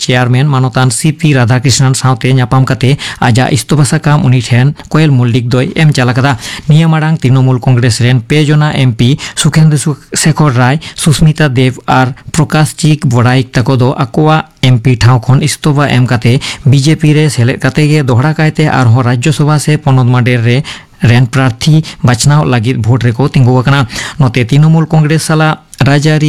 Chairman मानोतान CP Radhakrishnan साउते ᱧᱟᱯᱟᱢ ᱠᱟᱛᱮ आजा इस्तफा साकाम उनी ठेन कोयल मल्लिक दोय एम चालाकदा। निया माड़ांग तृणमूल कांग्रेस रेन पे जना एमपी सुखेंद्र शेखर राय, सुस्मिता देव और प्रकाश चिक बड़ाइक तको दो अकोवा एमपी ठाव खन इस्तफा एम काते बीजेपी रे सेलेद काते गे दोहरा कायते आरहों राज्यसभा से पनोत माडेर रे रेन प्रार्थी बाचनाव लागिद भोट रेको तिंगुआकना। नोते तृणमूल कांग्रेस साला राजारी